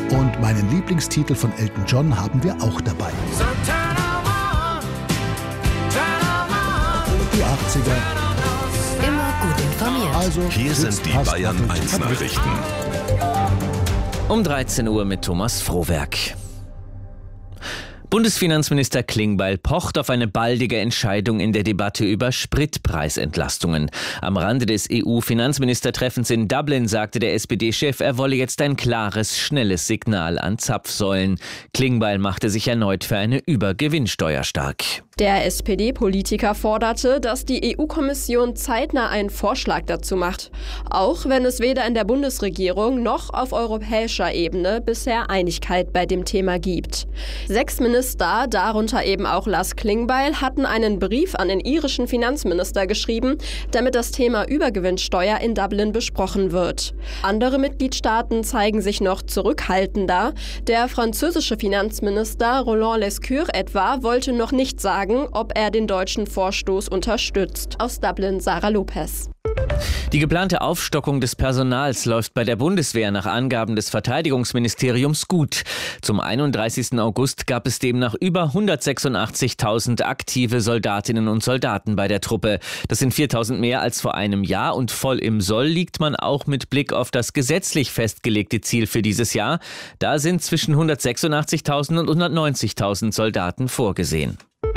Und meinen Lieblingstitel von Elton John haben wir auch dabei. Die 80er. Immer gut informiert. Also, hier sind die Bayern 1 Nachrichten. Um 13 Uhr mit Thomas Frohwerk. Bundesfinanzminister Klingbeil pocht auf eine baldige Entscheidung in der Debatte über Spritpreisentlastungen. Am Rande des EU-Finanzministertreffens in Dublin sagte der SPD-Chef, er wolle jetzt ein klares, schnelles Signal an Zapfsäulen. Klingbeil machte sich erneut für eine Übergewinnsteuer stark. Der SPD-Politiker forderte, dass die EU-Kommission zeitnah einen Vorschlag dazu macht, auch wenn es weder in der Bundesregierung noch auf europäischer Ebene bisher Einigkeit bei dem Thema gibt. 6 Minister, darunter eben auch Lars Klingbeil, hatten einen Brief an den irischen Finanzminister geschrieben, damit das Thema Übergewinnsteuer in Dublin besprochen wird. Andere Mitgliedstaaten zeigen sich noch zurückhaltender. Der französische Finanzminister Roland Lescure etwa wollte noch nicht sagen, ob er den deutschen Vorstoß unterstützt. Aus Dublin Sarah Lopez. Die geplante Aufstockung des Personals läuft bei der Bundeswehr nach Angaben des Verteidigungsministeriums gut. Zum 31. August gab es demnach über 186.000 aktive Soldatinnen und Soldaten bei der Truppe. Das sind 4.000 mehr als vor einem Jahr und voll im Soll liegt man auch mit Blick auf das gesetzlich festgelegte Ziel für dieses Jahr. Da sind zwischen 186.000 und 190.000 Soldaten vorgesehen.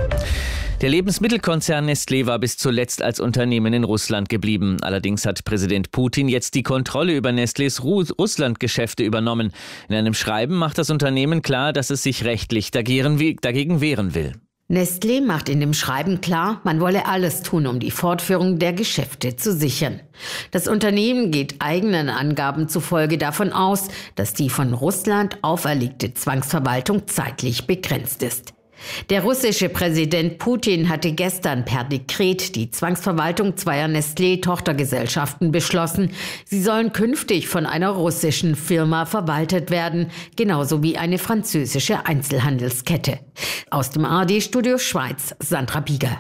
Der Lebensmittelkonzern Nestlé war bis zuletzt als Unternehmen in Russland geblieben. Allerdings hat Präsident Putin jetzt die Kontrolle über Nestlés Russland-Geschäfte übernommen. In einem Schreiben macht das Unternehmen klar, dass es sich rechtlich dagegen wehren will. Nestlé macht in dem Schreiben klar, man wolle alles tun, um die Fortführung der Geschäfte zu sichern. Das Unternehmen geht eigenen Angaben zufolge davon aus, dass die von Russland auferlegte Zwangsverwaltung zeitlich begrenzt ist. Der russische Präsident Putin hatte gestern per Dekret die Zwangsverwaltung zweier Nestlé-Tochtergesellschaften beschlossen. Sie sollen künftig von einer russischen Firma verwaltet werden, genauso wie eine französische Einzelhandelskette. Aus dem ARD-Studio Schweiz, Sandra Bieger.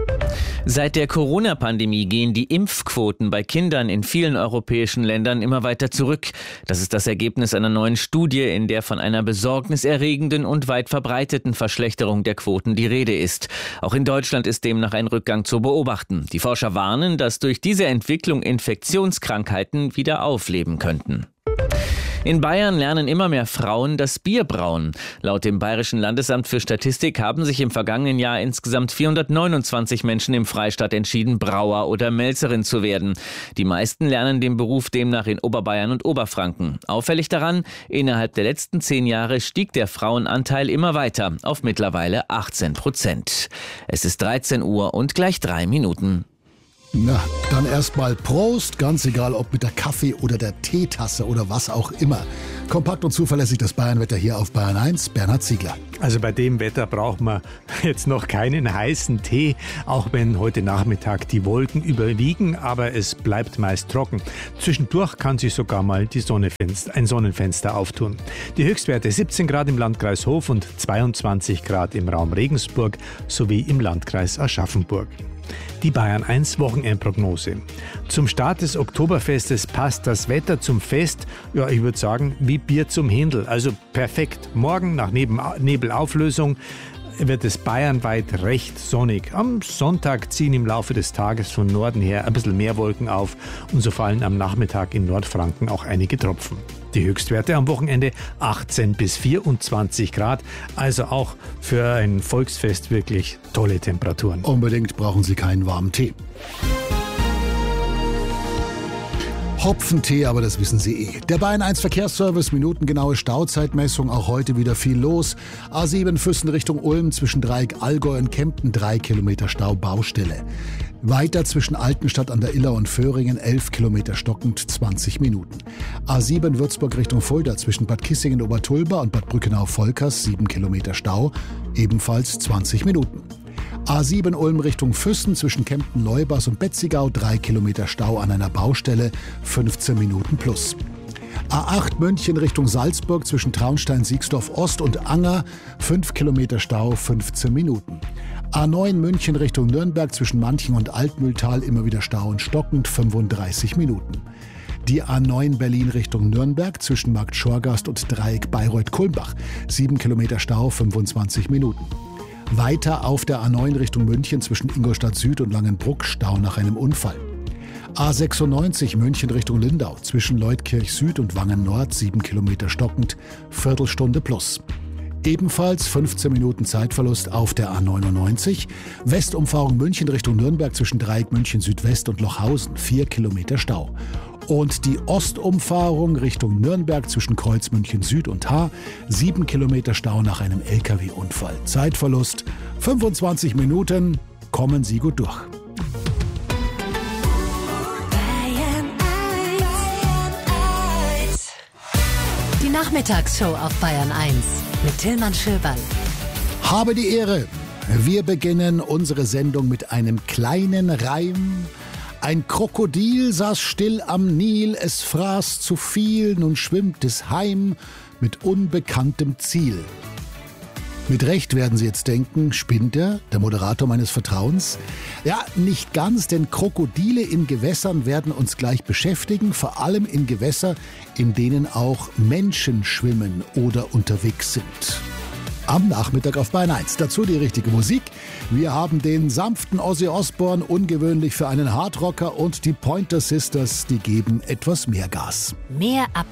Seit der Corona-Pandemie gehen die Impfquoten bei Kindern in vielen europäischen Ländern immer weiter zurück. Das ist das Ergebnis einer neuen Studie, in der von einer besorgniserregenden und weit verbreiteten Verschlechterung der Quoten die Rede ist. Auch in Deutschland ist demnach ein Rückgang zu beobachten. Die Forscher warnen, dass durch diese Entwicklung Infektionskrankheiten wieder aufleben könnten. In Bayern lernen immer mehr Frauen das Bierbrauen. Laut dem Bayerischen Landesamt für Statistik haben sich im vergangenen Jahr insgesamt 429 Menschen im Freistaat entschieden, Brauer oder Melzerin zu werden. Die meisten lernen den Beruf demnach in Oberbayern und Oberfranken. Auffällig daran, innerhalb der letzten 10 Jahre stieg der Frauenanteil immer weiter auf mittlerweile 18%. Es ist 13 Uhr und gleich 3 Minuten. Na, dann erstmal Prost, ganz egal ob mit der Kaffee- oder der Teetasse oder was auch immer. Kompakt und zuverlässig das Bayernwetter hier auf Bayern 1, Bernhard Ziegler. Also bei dem Wetter braucht man jetzt noch keinen heißen Tee, auch wenn heute Nachmittag die Wolken überwiegen, aber es bleibt meist trocken. Zwischendurch kann sich sogar mal ein Sonnenfenster auftun. Die Höchstwerte 17 Grad im Landkreis Hof und 22 Grad im Raum Regensburg sowie im Landkreis Aschaffenburg. Die Bayern 1 Wochenendprognose. Zum Start des Oktoberfestes passt das Wetter zum Fest, ja, ich würde sagen, wie Bier zum Händel. Also perfekt. Morgen nach Nebelauflösung wird es bayernweit recht sonnig. Am Sonntag ziehen im Laufe des Tages von Norden her ein bisschen mehr Wolken auf und so fallen am Nachmittag in Nordfranken auch einige Tropfen. Die Höchstwerte am Wochenende 18 bis 24 Grad, also auch für ein Volksfest wirklich tolle Temperaturen. Unbedingt brauchen Sie keinen warmen Tee. Hopfentee, aber das wissen Sie eh. Der Bayern 1 Verkehrsservice, minutengenaue Stauzeitmessung, auch heute wieder viel los. A7 Füssen Richtung Ulm zwischen Dreieck Allgäu und Kempten 3 Kilometer Stau, Baustelle. Weiter zwischen Altenstadt an der Iller und Föhringen 11 Kilometer stockend, 20 Minuten. A7 Würzburg Richtung Fulda zwischen Bad Kissingen-Obertulba und Bad Brückenau-Volkers 7 Kilometer Stau, ebenfalls 20 Minuten. A7 Ulm Richtung Füssen zwischen Kempten-Leubas und Betzigau 3 Kilometer Stau an einer Baustelle, 15 Minuten plus. A8 München Richtung Salzburg zwischen Traunstein-Siegsdorf Ost und Anger 5 Kilometer Stau, 15 Minuten. A9 München Richtung Nürnberg zwischen Manching und Altmühltal immer wieder Stau und stockend, 35 Minuten. Die A9 Berlin Richtung Nürnberg zwischen Markt Schorgast und Dreieck Bayreuth-Kulmbach. 7 Kilometer Stau, 25 Minuten. Weiter auf der A9 Richtung München zwischen Ingolstadt Süd und Langenbruck, Stau nach einem Unfall. A96 München Richtung Lindau zwischen Leutkirch Süd und Wangen Nord, 7 Kilometer stockend, Viertelstunde plus. Ebenfalls 15 Minuten Zeitverlust auf der A99. Westumfahrung München Richtung Nürnberg zwischen Dreieck München Südwest und Lochhausen, 4 Kilometer Stau. Und die Ostumfahrung Richtung Nürnberg zwischen Kreuz München Süd und Haar, 7 Kilometer Stau nach einem LKW-Unfall. Zeitverlust 25 Minuten. Kommen Sie gut durch. Die Nachmittagsshow auf Bayern 1 mit Tillmann Schöberl. Habe die Ehre. Wir beginnen unsere Sendung mit einem kleinen Reim. Ein Krokodil saß still am Nil, es fraß zu viel, nun schwimmt es heim mit unbekanntem Ziel. Mit Recht werden Sie jetzt denken, spinnt er, der Moderator meines Vertrauens? Ja, nicht ganz, denn Krokodile in Gewässern werden uns gleich beschäftigen, vor allem in Gewässer, in denen auch Menschen schwimmen oder unterwegs sind. Am Nachmittag auf Bayern 1. Dazu die richtige Musik. Wir haben den sanften Ozzy Osbourne, ungewöhnlich für einen Hardrocker, und die Pointer Sisters, die geben etwas mehr Gas. Mehr ab